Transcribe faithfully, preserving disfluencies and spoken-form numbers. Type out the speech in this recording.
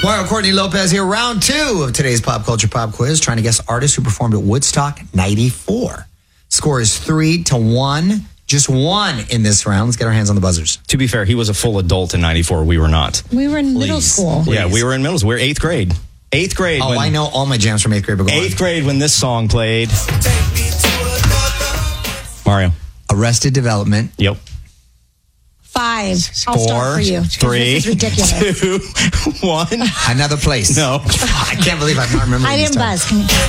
Mario Courtney Lopez here. Round two of today's Pop Culture Pop Quiz. Trying to guess artists who performed at Woodstock ninety-four. Score is three to one. Just one in this round. Let's get our hands on the buzzers. To be fair, he was a full adult in ninety-four. We were not. We were in Please. middle school. Please. Yeah, we were in middle school. We were eighth grade. Eighth grade. Oh, when, I know all my jams from eighth grade. But go Eighth on. grade when this song played. Mario. Arrested Development. Yep. Five. I'll Four, start for you. Three. This is ridiculous. Two. One. Another Place. No. I can't believe I'm not remembering I these didn't times. buzz. Can you-